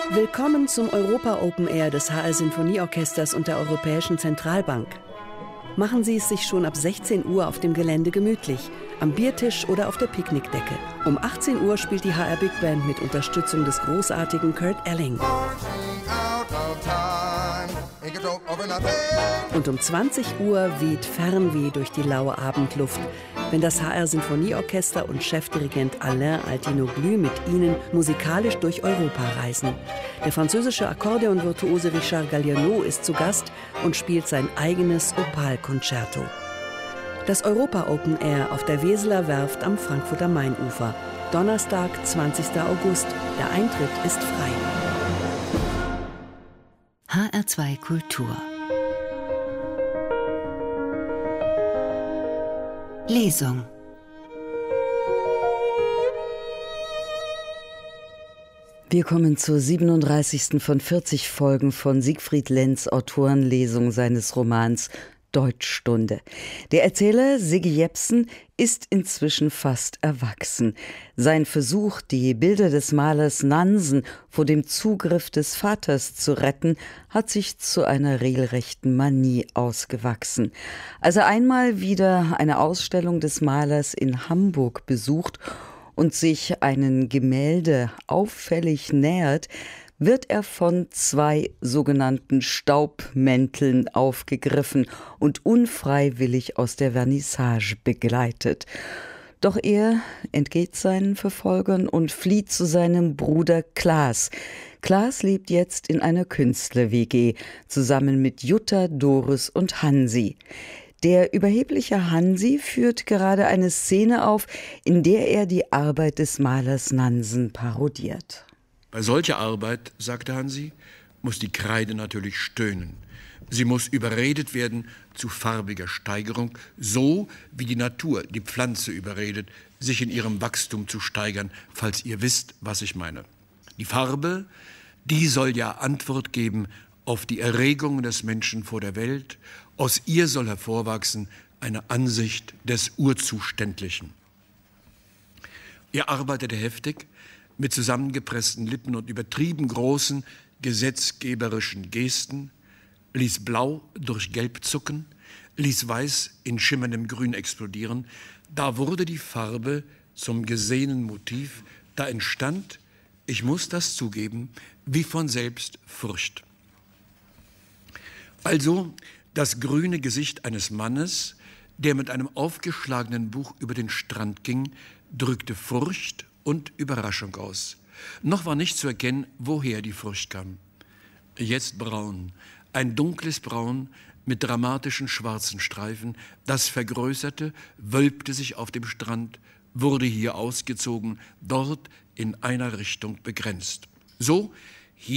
Willkommen zum Europa Open Air des HR Sinfonieorchesters und der Europäischen Zentralbank. Machen Sie es sich schon ab 16 Uhr auf dem Gelände gemütlich, am Biertisch oder auf der Picknickdecke. Um 18 Uhr spielt die HR Big Band mit Unterstützung des großartigen Kurt Elling. Und um 20 Uhr weht Fernweh durch die laue Abendluft, wenn das HR Sinfonieorchester und Chefdirigent Alain Altinoglu mit Ihnen musikalisch durch Europa reisen. Der französische Akkordeonvirtuose Richard Galliano ist zu Gast und spielt sein eigenes Opal-Concerto. Das Europa Open Air auf der Weseler Werft am Frankfurter Mainufer. Donnerstag, 20. August. Der Eintritt ist frei. HR2 Kultur. Lesung. Wir kommen zur 37. von 40 Folgen von Siegfried Lenz Autorenlesung seines Romans Deutschstunde. Der Erzähler Siggi Jepsen ist inzwischen fast erwachsen. Sein Versuch, die Bilder des Malers Nansen vor dem Zugriff des Vaters zu retten, hat sich zu einer regelrechten Manie ausgewachsen. Als er einmal wieder eine Ausstellung des Malers in Hamburg besucht und sich einem Gemälde auffällig nähert, wird er von 2 sogenannten Staubmänteln aufgegriffen und unfreiwillig aus der Vernissage begleitet. Doch er entgeht seinen Verfolgern und flieht zu seinem Bruder Klaas. Klaas lebt jetzt in einer Künstler-WG, zusammen mit Jutta, Doris und Hansi. Der überhebliche Hansi führt gerade eine Szene auf, in der er die Arbeit des Malers Nansen parodiert. Bei solcher Arbeit, sagte Hansi, muss die Kreide natürlich stöhnen. Sie muss überredet werden zu farbiger Steigerung, so wie die Natur die Pflanze überredet, sich in ihrem Wachstum zu steigern, falls ihr wisst, was ich meine. Die Farbe, die soll ja Antwort geben auf die Erregungen des Menschen vor der Welt. Aus ihr soll hervorwachsen eine Ansicht des Urzuständlichen. Er arbeitete heftig, mit zusammengepressten Lippen und übertrieben großen gesetzgeberischen Gesten, ließ Blau durch Gelb zucken, ließ Weiß in schimmerndem Grün explodieren. Da wurde die Farbe zum gesehenen Motiv, da entstand, ich muss das zugeben, wie von selbst Furcht. Also das grüne Gesicht eines Mannes, der mit einem aufgeschlagenen Buch über den Strand ging, drückte Furcht und Überraschung aus. Noch war nicht zu erkennen, woher die Furcht kam. Jetzt braun, ein dunkles Braun mit dramatischen schwarzen Streifen, das vergrößerte, wölbte sich auf dem Strand, wurde hier ausgezogen, dort in einer Richtung begrenzt. So